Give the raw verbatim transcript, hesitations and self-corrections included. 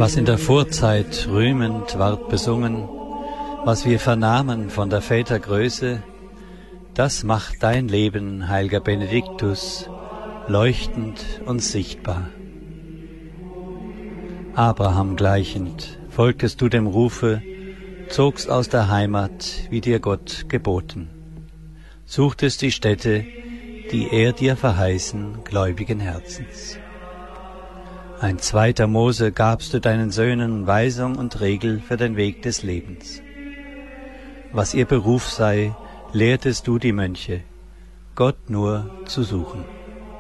Was in der Vorzeit rühmend ward besungen, was wir vernahmen von der Väter Größe, das macht dein Leben, heiliger Benediktus, leuchtend und sichtbar. Abraham gleichend folgtest du dem Rufe, zogst aus der Heimat, wie dir Gott geboten, suchtest die Stätte, die er dir verheißen, gläubigen Herzens. Ein zweiter Mose gabst du deinen Söhnen Weisung und Regel für den Weg des Lebens. Was ihr Beruf sei, lehrtest du die Mönche, Gott nur zu suchen.